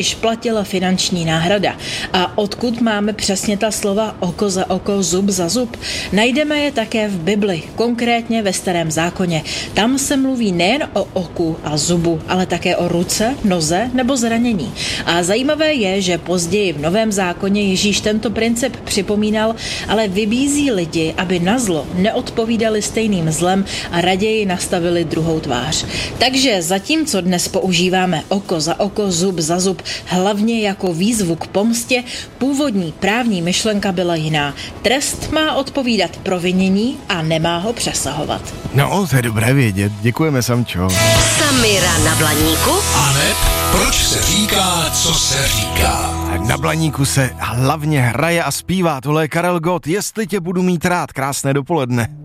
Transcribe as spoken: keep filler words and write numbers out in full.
již platila finanční náhrada. A odkud máme přesně ta slova oko za oko, zub za zub? Najdeme je také v Bibli, konkrétně ve Starém zákoně. Tam se mluví nejen o oku a zubu, ale také o ruce, noze nebo zranění. A zajímavé je, že později v Novém zákoně Ježíš tento princip připomínal, ale vybízí lidi, aby na zlo neodpovídali stejným zlem a raději nastavili druhou tvář. Takže zatímco dnes používáme oko za oko, zub za zub, hlavně jako výzvu k pomstě, původní právní myšlenka byla jiná. Trest má odpovídat provinění a nemá ho přesahovat. No, to je dobré vědět. Děkujeme, Samčo. Samira na Blaníku. Aneb, proč se říká, co se říká? Na Blaníku se hlavně hraje a zpívá. Tohle je Karel Gott. Jestli tě budu mít rád. Krásné dopoledne.